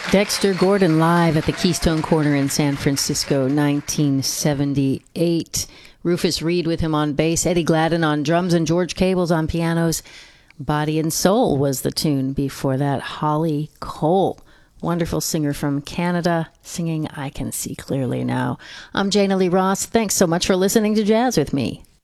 Dexter Gordon live at the Keystone Corner in San Francisco, 1978. Rufus Reid with him on bass, Eddie Gladden on drums, and George Cables on pianos. Body and Soul was the tune before that. Holly Cole, wonderful singer from Canada, singing I Can See Clearly Now. I'm Jana Lee Ross. Thanks so much for listening to Jazz with me.